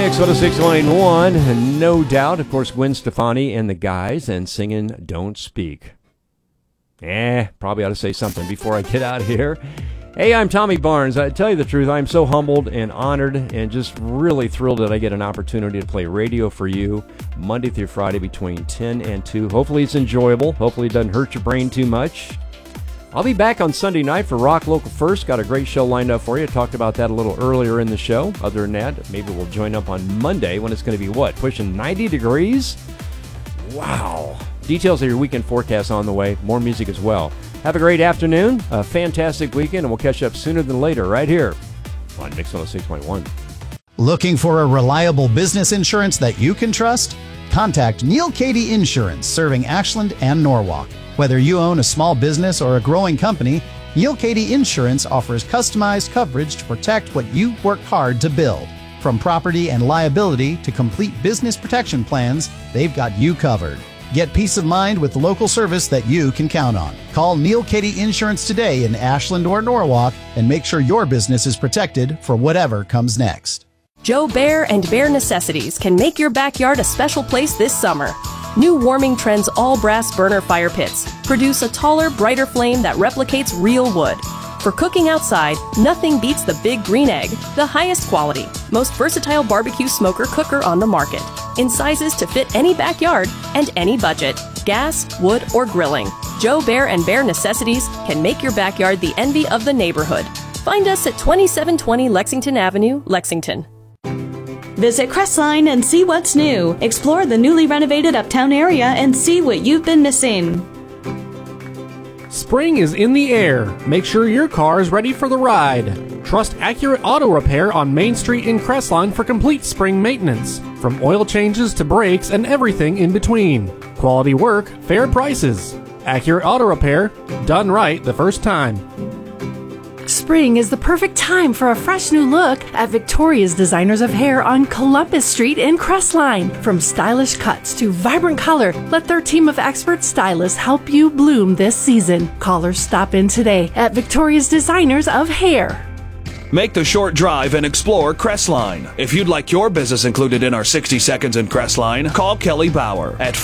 Mix 106.1, no doubt. Of course, Gwen Stefani and the guys, and singing Don't Speak. Probably ought to say something before I get out of here. Hey, I'm Tommy Barnes. I tell you the truth, I'm so humbled and honored and just really thrilled that I get an opportunity to play radio for you Monday through Friday between 10 and 2. Hopefully it's enjoyable. Hopefully it doesn't hurt your brain too much. I'll be back on Sunday night for Rock Local First. Got a great show lined up for you. I talked about that a little earlier in the show. Other than that, maybe we'll join up on Monday when it's going to be, pushing 90 degrees? Wow. Details of your weekend forecast on the way. More music as well. Have a great afternoon, a fantastic weekend, and we'll catch up sooner than later right here on Mix 106.1. Looking for a reliable business insurance that you can trust? Contact Neil Cady Insurance, serving Ashland and Norwalk. Whether you own a small business or a growing company, Neil Cady Insurance offers customized coverage to protect what you work hard to build. From property and liability to complete business protection plans, they've got you covered. Get peace of mind with local service that you can count on. Call Neil Cady Insurance today in Ashland or Norwalk and make sure your business is protected for whatever comes next. Joe Bear and Bear Necessities can make your backyard a special place this summer. New Warming Trends all-brass burner fire pits produce a taller, brighter flame that replicates real wood. For cooking outside, nothing beats the Big Green Egg, the highest quality, most versatile barbecue smoker cooker on the market, in sizes to fit any backyard and any budget, gas, wood, or grilling. Joe Bear and Bear Necessities can make your backyard the envy of the neighborhood. Find us at 2720 Lexington Avenue, Lexington. Visit Crestline and see what's new. Explore the newly renovated Uptown area and see what you've been missing. Spring is in the air. Make sure your car is ready for the ride. Trust Accurate Auto Repair on Main Street in Crestline for complete spring maintenance. From oil changes to brakes and everything in between. Quality work, fair prices. Accurate Auto Repair, done right the first time. Spring is the perfect time for a fresh new look at Victoria's Designers of Hair on Columbus Street in Crestline. From stylish cuts to vibrant color, let their team of expert stylists help you bloom this season. Call or stop in today at Victoria's Designers of Hair. Make the short drive and explore Crestline. If you'd like your business included in our 60 Seconds in Crestline, call Kelly Bauer at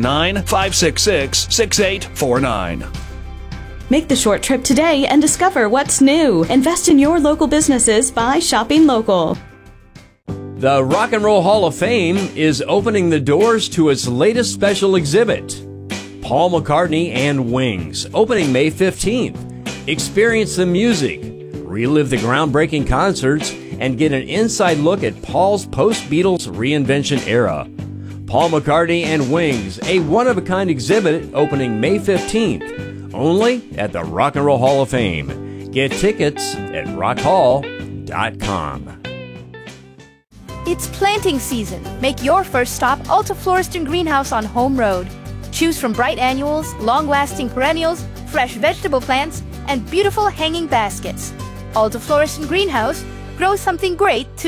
419-566-6849. Make the short trip today and discover what's new. Invest in your local businesses by shopping local. The Rock and Roll Hall of Fame is opening the doors to its latest special exhibit, Paul McCartney and Wings, opening May 15th. Experience the music, relive the groundbreaking concerts, and get an inside look at Paul's post-Beatles reinvention era. Paul McCartney and Wings, a one-of-a-kind exhibit opening May 15th. Only at the Rock and Roll Hall of Fame. Get tickets at rockhall.com. It's planting season. Make your first stop Alta Floriston Greenhouse on Home Road. Choose from bright annuals, long-lasting perennials, fresh vegetable plants, and beautiful hanging baskets. Alta Floriston Greenhouse, grow something great today.